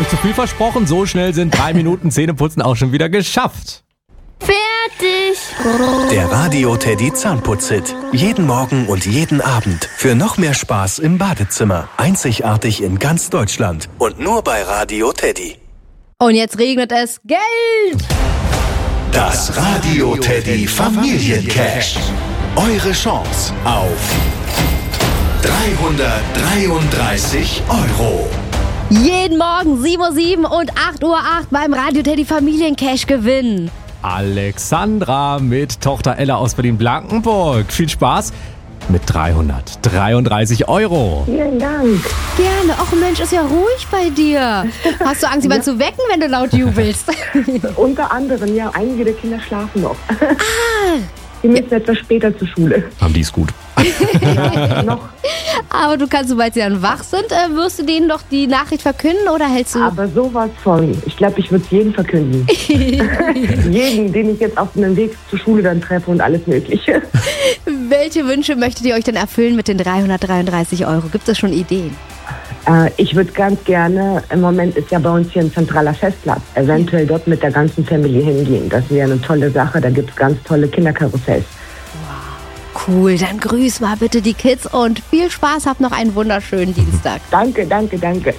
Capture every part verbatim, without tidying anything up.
nicht zu viel versprochen. So schnell sind drei Minuten Zähneputzen auch schon wieder geschafft. Fertig. Der Radio Teddy Zahnputz-Hit. Jeden Morgen und jeden Abend. Für noch mehr Spaß im Badezimmer. Einzigartig in ganz Deutschland. Und nur bei Radio Teddy. Und jetzt regnet es Geld. Das Radio Teddy Familiencash. Eure Chance auf dreihundertdreiunddreißig Euro. Jeden Morgen sieben Uhr sieben und acht Uhr acht beim Radio Teddy Familiencash gewinnen. Alexandra mit Tochter Ella aus Berlin-Blankenburg. Viel Spaß mit dreihundertdreiunddreißig Euro. Vielen Dank. Gerne. Och Mensch, ist ja ruhig bei dir. Hast du Angst, jemanden zu wecken, wenn du laut jubelst? Unter anderem, ja. Einige der Kinder schlafen noch. Ah. Die müssen etwas später zur Schule. Haben die es gut. Ja, noch. Aber du kannst, sobald sie dann wach sind, äh, wirst du denen doch die Nachricht verkünden oder hältst du... Aber sowas von. Ich glaube, ich würde es jedem verkünden. Jeden, den ich jetzt auf dem Weg zur Schule dann treffe und alles Mögliche. Welche Wünsche möchtet ihr euch denn erfüllen mit den dreihundertdreiunddreißig Euro? Gibt es schon Ideen? Äh, ich würde ganz gerne, im Moment ist ja bei uns hier ein zentraler Festplatz, eventuell dort mit der ganzen Family hingehen. Das wäre eine tolle Sache, da gibt es ganz tolle Kinderkarussells. Cool, dann grüß mal bitte die Kids und viel Spaß, habt noch einen wunderschönen Dienstag. Danke, danke, danke.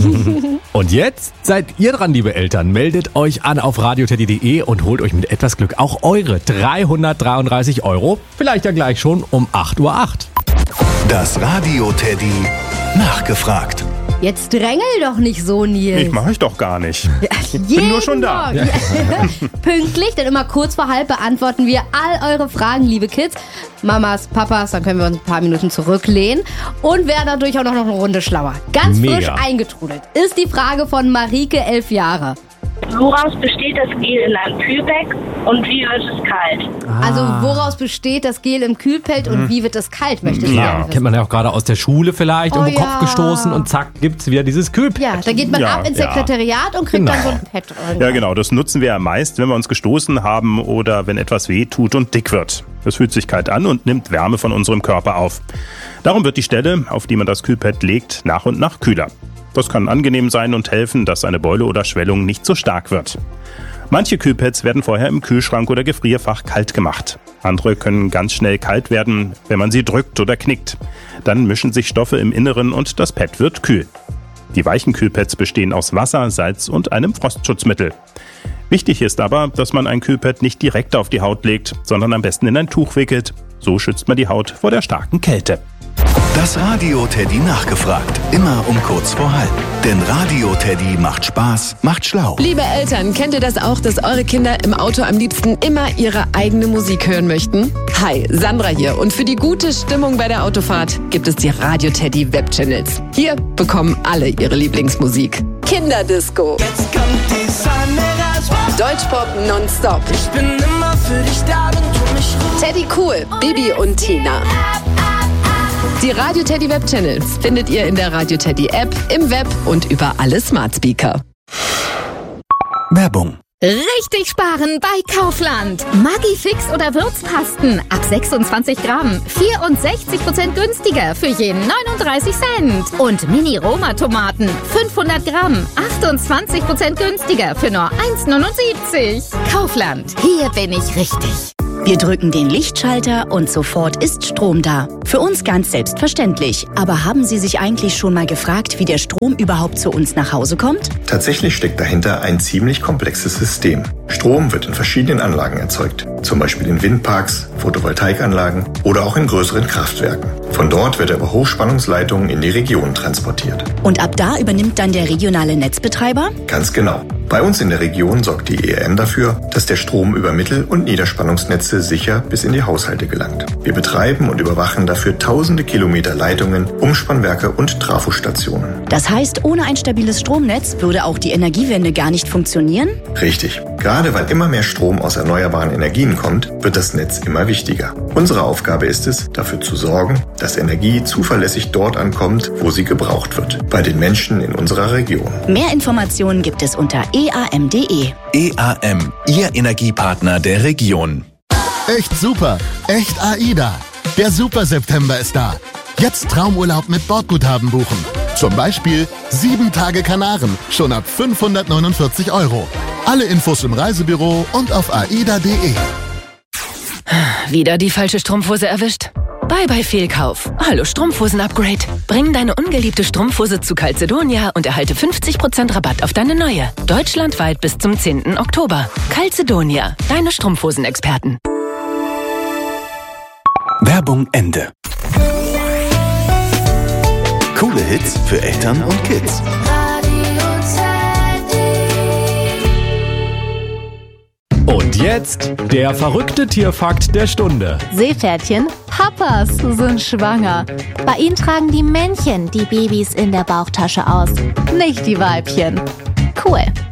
Und jetzt seid ihr dran, liebe Eltern. Meldet euch an auf radioteddy punkt de und holt euch mit etwas Glück auch eure dreihundertdreiunddreißig Euro. Vielleicht ja gleich schon um acht Uhr acht. Das Radio Teddy nachgefragt. Jetzt drängel doch nicht so, Nils. Ich mache ich doch gar nicht. Ja, bin nur schon da. Ja. Pünktlich, denn immer kurz vor halb beantworten wir all eure Fragen, liebe Kids. Mamas, Papas, dann können wir uns ein paar Minuten zurücklehnen und werden dadurch auch noch eine Runde schlauer. Ganz Mega. frisch eingetrudelt ist die Frage von Marike, elf Jahre. Woraus besteht das Gel in einem Kühlbeck und wie wird es kalt? Also woraus besteht das Gel im Kühlfeld und wie wird es kalt, möchte ich Ja, gerne kennt wissen. man ja auch gerade aus der Schule vielleicht. Oh Irgendwo ja. Kopf gestoßen und zack, gibt's wieder dieses Kühlpad. Ja, da geht man Ja, ab ins ja. Sekretariat und kriegt Genau. dann so ein Pad. Ja, genau. Das nutzen wir ja meist, wenn wir uns gestoßen haben oder wenn etwas weh tut und dick wird. Das fühlt sich kalt an und nimmt Wärme von unserem Körper auf. Darum wird die Stelle, auf die man das Kühlpad legt, nach und nach kühler. Das kann angenehm sein und helfen, dass eine Beule oder Schwellung nicht so stark wird. Manche Kühlpads werden vorher im Kühlschrank oder Gefrierfach kalt gemacht. Andere können ganz schnell kalt werden, wenn man sie drückt oder knickt. Dann mischen sich Stoffe im Inneren und das Pad wird kühl. Die weichen Kühlpads bestehen aus Wasser, Salz und einem Frostschutzmittel. Wichtig ist aber, dass man ein Kühlpad nicht direkt auf die Haut legt, sondern am besten in ein Tuch wickelt. So schützt man die Haut vor der starken Kälte. Das Radio Teddy nachgefragt. Immer um kurz vor halb. Denn Radio Teddy macht Spaß, macht schlau. Liebe Eltern, kennt ihr das auch, dass eure Kinder im Auto am liebsten immer ihre eigene Musik hören möchten? Hi, Sandra hier und für die gute Stimmung bei der Autofahrt gibt es die Radio Teddy Webchannels. Hier bekommen alle ihre Lieblingsmusik. Kinderdisco. Jetzt kommt die Sonne raus. Deutschpop nonstop. Ich bin immer für dich da, wenn du mich rufst. Teddy Cool, Bibi und Tina. Die Radio Teddy Webchannels findet ihr in der Radio Teddy App, im Web und über alle Smart Speaker. Werbung. Richtig sparen bei Kaufland. Maggi-Fix oder Würzpasten ab sechsundzwanzig Gramm. vierundsechzig Prozent günstiger für jeden neununddreißig Cent. Und Mini-Roma-Tomaten fünfhundert Gramm. achtundzwanzig Prozent günstiger für nur eins neunundsiebzig. Kaufland. Hier bin ich richtig. Wir drücken den Lichtschalter und sofort ist Strom da. Für uns ganz selbstverständlich. Aber haben Sie sich eigentlich schon mal gefragt, wie der Strom überhaupt zu uns nach Hause kommt? Tatsächlich steckt dahinter ein ziemlich komplexes System. Strom wird in verschiedenen Anlagen erzeugt. Zum Beispiel in Windparks, Photovoltaikanlagen oder auch in größeren Kraftwerken. Von dort wird er über Hochspannungsleitungen in die Region transportiert. Und ab da übernimmt dann der regionale Netzbetreiber? Ganz genau. Bei uns in der Region sorgt die E R N dafür, dass der Strom über Mittel- und Niederspannungsnetze sicher bis in die Haushalte gelangt. Wir betreiben und überwachen dafür tausende Kilometer Leitungen, Umspannwerke und Trafostationen. Das heißt, ohne ein stabiles Stromnetz würde auch die Energiewende gar nicht funktionieren? Richtig. Gerade weil immer mehr Strom aus erneuerbaren Energien kommt, wird das Netz immer wichtiger. Unsere Aufgabe ist es, dafür zu sorgen, dass Energie zuverlässig dort ankommt, wo sie gebraucht wird. Bei den Menschen in unserer Region. Mehr Informationen gibt es unter e a m punkt de. E A M, Ihr Energiepartner der Region. Echt super, echt AIDA. Der Super September ist da. Jetzt Traumurlaub mit Bordguthaben buchen. Zum Beispiel sieben Tage Kanaren, schon ab fünfhundertneunundvierzig Euro. Alle Infos im Reisebüro und auf aida punkt de. Wieder die falsche Strumpfhose erwischt? Bye bye Fehlkauf. Hallo Strumpfhosen-Upgrade. Bring deine ungeliebte Strumpfhose zu Calzedonia und erhalte fünfzig Prozent Rabatt auf deine neue. Deutschlandweit bis zum zehnten Oktober. Calzedonia, deine Strumpfhosen-Experten. Werbung Ende. Coole Hits für Eltern und Kids. Und jetzt der verrückte Tierfakt der Stunde. Seepferdchen, Papas sind schwanger. Bei ihnen tragen die Männchen die Babys in der Bauchtasche aus, nicht die Weibchen. Cool.